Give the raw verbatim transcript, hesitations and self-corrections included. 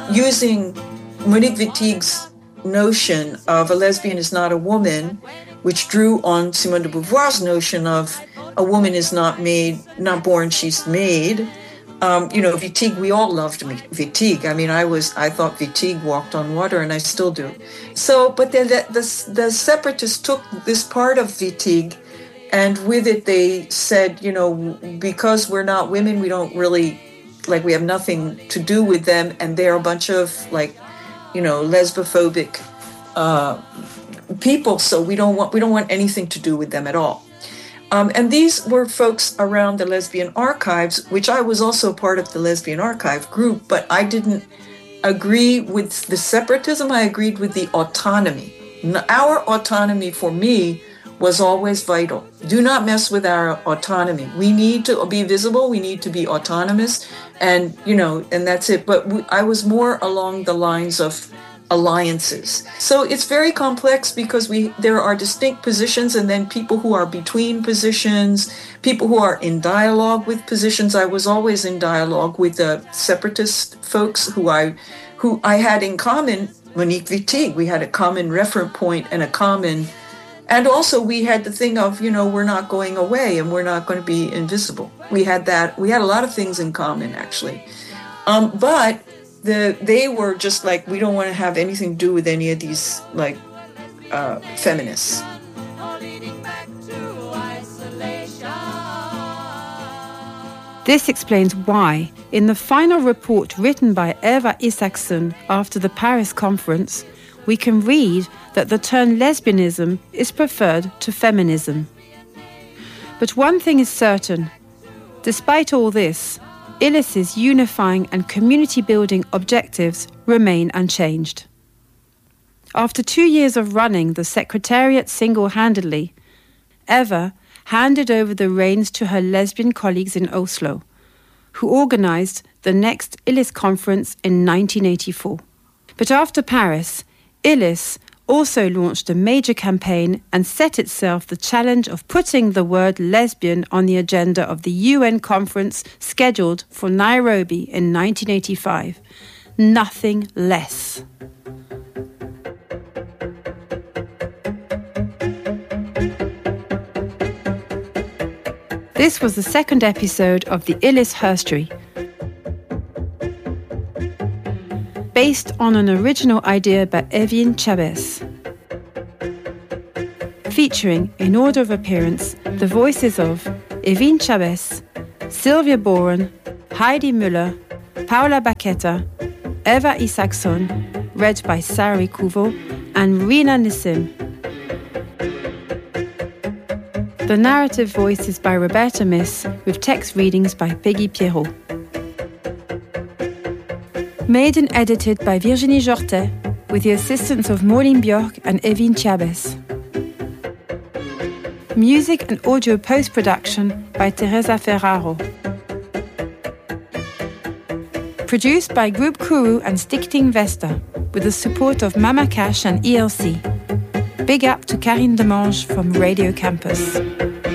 using Monique Wittig's notion of a lesbian is not a woman, which drew on Simone de Beauvoir's notion of a woman is not made, not born, she's made. Um, you know, Wittig, we all loved Wittig. I mean, I was, I thought Wittig walked on water, and I still do. So, but the, the, the separatists took this part of Wittig, and with it they said, you know, because we're not women, we don't really, like, we have nothing to do with them, and they're a bunch of, like, you know, lesbophobic uh, people, so we don't want we don't want anything to do with them at all. Um, and these were folks around the Lesbian Archives, which I was also part of the Lesbian Archive group, but I didn't agree with the separatism. I agreed with the autonomy. Our autonomy, for me, was always vital. Do not mess with our autonomy. We need to be visible. We need to be autonomous. And, you know, and that's it. But we, I was more along the lines of alliances. So it's very complex because we there are distinct positions and then people who are between positions, people who are in dialogue with positions. I was always in dialogue with the separatist folks who I who I had in common, Monique Wittig. We had a common reference point and a common, and also we had the thing of, you know, we're not going away and we're not going to be invisible. We had that, we had a lot of things in common, actually. Um, but The, they were just like, we don't want to have anything to do with any of these, like, uh, feminists. This explains why, in the final report written by Eva Isaksson after the Paris conference, we can read that the term lesbianism is preferred to feminism. But one thing is certain. Despite all this, ILLIS's unifying and community-building objectives remain unchanged. After two years of running the Secretariat single-handedly, Eva handed over the reins to her lesbian colleagues in Oslo, who organised the next ILLIS conference in nineteen eighty-four. But after Paris, ILLIS also launched a major campaign and set itself the challenge of putting the word lesbian on the agenda of the U N conference scheduled for Nairobi in nineteen eighty-five. Nothing less. This was the second episode of the ILLIS Herstory, based on an original idea by Evelyne Chabès. Featuring, in order of appearance, the voices of Evelyne Chabès, Sylvia Boren, Heidi Müller, Paola Bacchetta, Eva Isaksson, read by Sari Kuvo, and Rina Nissim. The narrative voice is by Roberta Miss, with text readings by Peggy Pierrot. Made and edited by Virginie Jortet, with the assistance of Maureen Bjork and Evelyne Chabès. Music and audio post-production by Teresa Ferraro. Produced by Group Kourou and Stichting Vesta, with the support of Mama Cash and E L C. Big up to Karine Demange from Radio Campus.